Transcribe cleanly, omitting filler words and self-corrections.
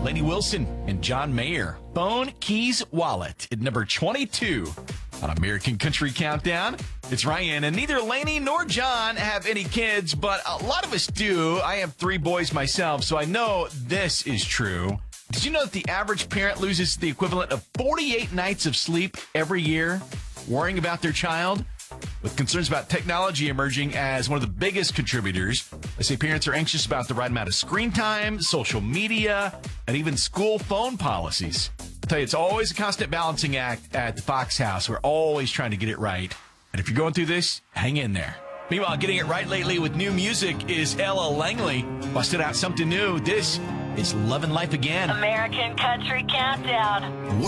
Lainey Wilson and John Mayer. Phone, Keys, Wallet at number 22 on American Country Countdown. It's Ryan, and neither Lainey nor John have any kids, but a lot of us do. I have 3 boys myself, so I know this is true. Did you know that the average parent loses the equivalent of 48 nights of sleep every year worrying about their child? With concerns about technology emerging as one of the biggest contributors, I say parents are anxious about the right amount of screen time, social media, and even school phone policies. I tell you, it's always a constant balancing act at the Fox house. We're always trying to get it right. And if you're going through this, hang in there. Meanwhile, getting it right lately with new music is Ella Langley. Busted out something new. This is Lovin' Life Again. American Country Countdown.